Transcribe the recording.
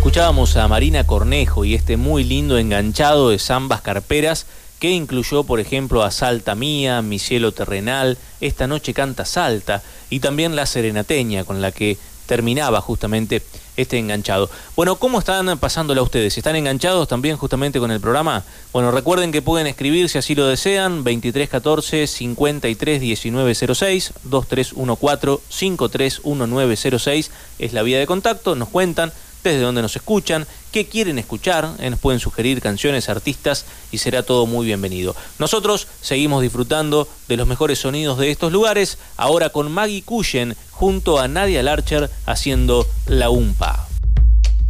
Escuchábamos a Marina Cornejo y este muy lindo enganchado de zambas carperas que incluyó, por ejemplo, a Salta Mía, Mi Cielo Terrenal, Esta Noche Canta Salta y también La Serenateña, con la que terminaba justamente este enganchado. Bueno, ¿cómo están pasándola ustedes? ¿Están enganchados también justamente con el programa? Bueno, recuerden que pueden escribir si así lo desean, 2314-531906, 2314-531906 es la vía de contacto, nos cuentan desde dónde nos escuchan, qué quieren escuchar, nos pueden sugerir canciones, artistas y será todo muy bienvenido. Nosotros seguimos disfrutando de los mejores sonidos de estos lugares, ahora con Maggie Cushen junto a Nadia Larcher haciendo La Umpa.